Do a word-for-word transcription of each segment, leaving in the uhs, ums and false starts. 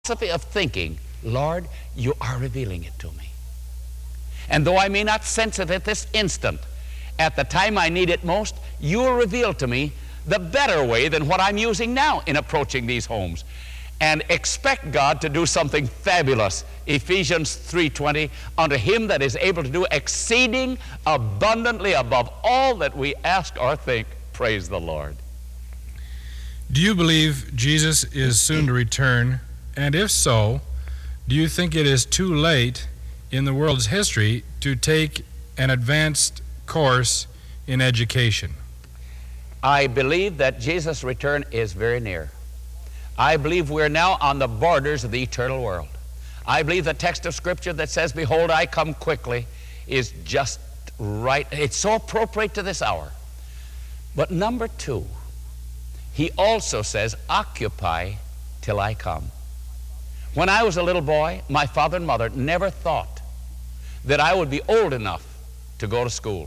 philosophy of thinking, Lord, you are revealing it to me. And though I may not sense it at this instant, at the time I need it most, you will reveal to me the better way than what I'm using now in approaching these homes. And expect God to do something fabulous. Ephesians three twenty, unto him that is able to do exceeding abundantly above all that we ask or think. Praise the Lord. Do you believe Jesus is soon to return? And if so, do you think it is too late in the world's history to take an advanced course in education? I believe that Jesus' return is very near. I believe we're now on the borders of the eternal world. I believe the text of Scripture that says, behold, I come quickly, is just right. It's so appropriate to this hour. But number two, he also says, occupy till I come. When I was a little boy, my father and mother never thought that I would be old enough to go to school.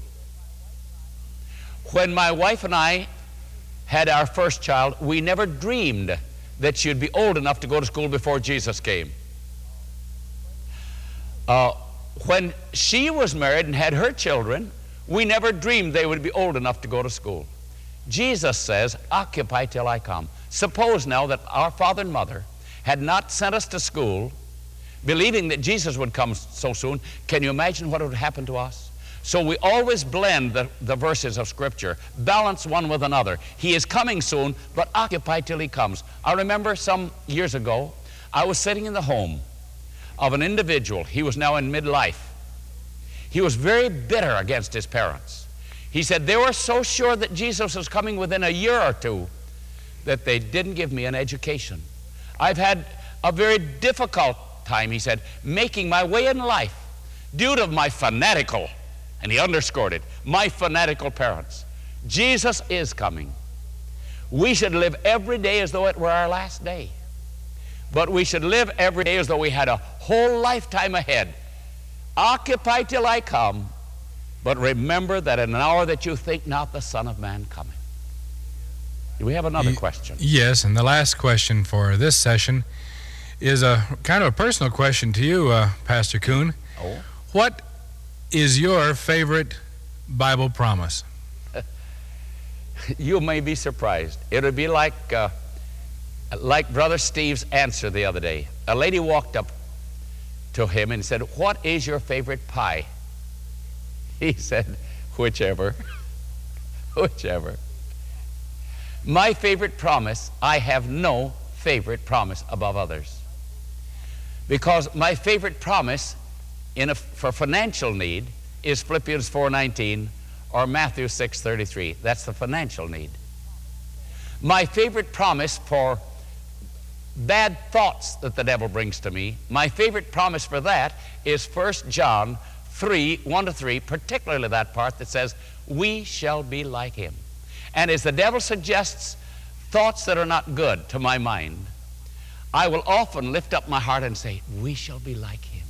When my wife and I had our first child, we never dreamed that she'd be old enough to go to school before Jesus came. Uh, when she was married and had her children, we never dreamed they would be old enough to go to school. Jesus says, occupy till I come. Suppose now that our father and mother had not sent us to school, believing that Jesus would come so soon. Can you imagine what would happen to us? So we always blend the, the verses of Scripture, balance one with another. He is coming soon, but occupy till he comes. I remember some years ago, I was sitting in the home of an individual. He was now in midlife. He was very bitter against his parents. He said they were so sure that Jesus was coming within a year or two that they didn't give me an education. I've had a very difficult time, he said, making my way in life due to my fanatical, and he underscored it, my fanatical parents. Jesus is coming. We should live every day as though it were our last day. But we should live every day as though we had a whole lifetime ahead. Occupy till I come, but remember that in an hour that you think not, the Son of Man cometh. Do we have another y- question? Yes, and the last question for this session is a kind of a personal question to you, uh, Pastor Kuhn. Oh. What is your favorite Bible promise? You may be surprised. It would be like uh, like Brother Steve's answer the other day. A lady walked up to him and said, what is your favorite pie? He said, whichever. Whichever. My favorite promise, I have no favorite promise above others. Because my favorite promise in a, for financial need is Philippians four nineteen or Matthew six thirty-three. That's the financial need. My favorite promise for bad thoughts that the devil brings to me, my favorite promise for that is First John three, one to three, particularly that part that says, we shall be like him. And as the devil suggests thoughts that are not good to my mind, I will often lift up my heart and say, we shall be like him.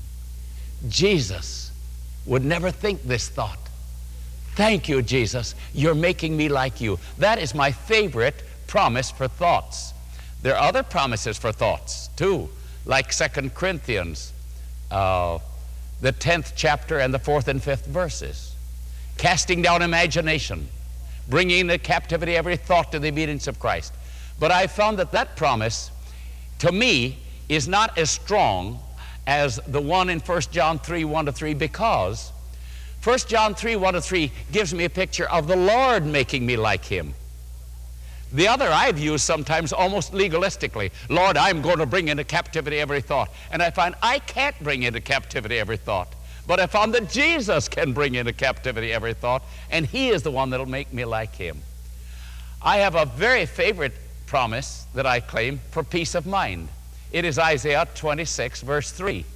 Jesus would never think this thought. Thank you, Jesus. You're making me like you. That is my favorite promise for thoughts. There are other promises for thoughts, too, like Second Corinthians, uh, the tenth chapter and the fourth and fifth verses. Casting down imagination, bringing into captivity every thought to the obedience of Christ. But I found that that promise, to me, is not as strong as the one in First John three, one to three, because First John three, one to three gives me a picture of the Lord making me like him. The other I've used sometimes almost legalistically. Lord, I'm going to bring into captivity every thought. And I find I can't bring into captivity every thought. But I found that Jesus can bring into captivity every thought, and he is the one that'll make me like him. I have a very favorite promise that I claim for peace of mind. It is Isaiah twenty-six, verse three.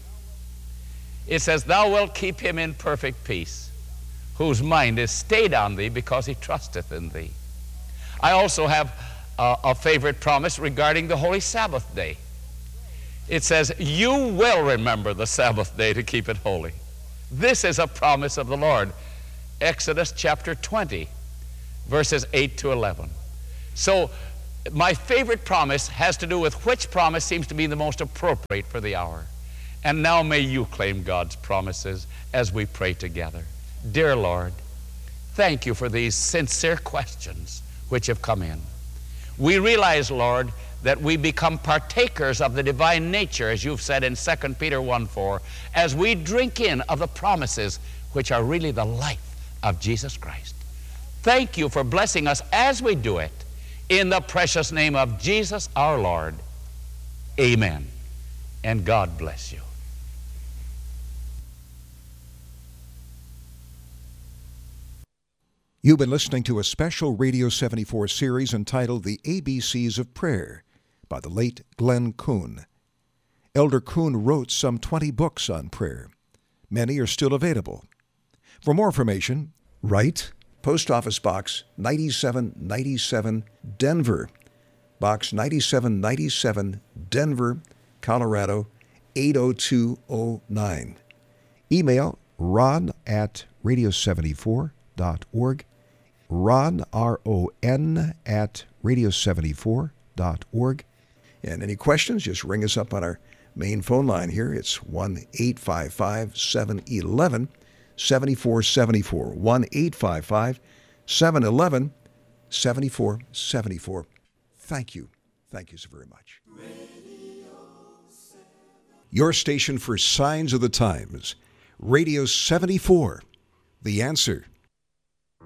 It says, thou wilt keep him in perfect peace, whose mind is stayed on thee because he trusteth in thee. I also have a, a favorite promise regarding the Holy Sabbath day. It says, you will remember the Sabbath day to keep it holy. This is a promise of the Lord. Exodus chapter twenty, verses eight to eleven. So My favorite promise has to do with which promise seems to be the most appropriate for the hour. And now may you claim God's promises as we pray together. Dear Lord, thank you for these sincere questions which have come in. We realize, Lord, that we become partakers of the divine nature, as you've said in Second Peter one four, as we drink in of the promises which are really the life of Jesus Christ. Thank you for blessing us as we do it. In the precious name of Jesus our Lord. Amen. And God bless you. You've been listening to a special Radio seventy-four series entitled The A B Cs of Prayer by the late Glenn Kuhn. Elder Kuhn wrote some twenty books on prayer. Many are still available. For more information, write Post Office Box ninety-seven ninety-seven, Denver. Box ninety-seven ninety-seven, Denver, Colorado eight oh two oh nine. Email ron at radio seventy-four dot org. Ron, R O N, at radio seventy-four dot org. And any questions, just ring us up on our main phone line here. It's one eight five five, seven one one, seven four seven four. one eight five five, seven one one, seven four seven four. Thank you. Thank you so very much. Your station for Signs of the Times, Radio seventy-four, The Answer.